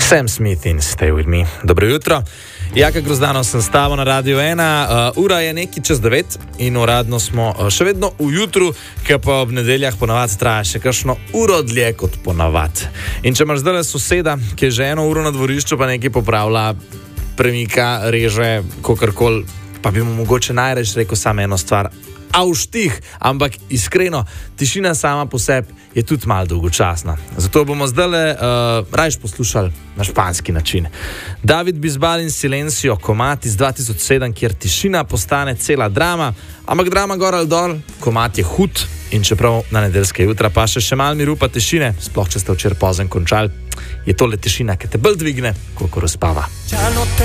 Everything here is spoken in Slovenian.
Sam Smith in Stay With Me. Dobro jutro. Jaka Grozdano sem s tabo na Radio 1. Ura je nekaj čez 9 in uradno smo še vedno v jutru, ki pa ob nedeljah ponavadi traja še kakšno uro dlje kot ponavadi. In če imaš zdaj soseda, ki je že eno uro na dvorišču, pa nekaj popravlja, premika, reže, kakorkoli, pa bi mu mogoče najreč rekel samo eno stvar. Avštih, ampak iskreno, tišina sama po sebi je tudi malo dolgočasna. Zato bomo zdaj rajš poslušali na španski način. David Bisbal in Silencio, komad iz 2007, kjer tišina postane cela drama, ampak drama gor ali dol, komad je hud in čeprav na nedeljske jutra pa še malo miru pa tišine, sploh če ste včeraj pozno končali, je tole tišina, ki te bolj dvigne, koliko razpava.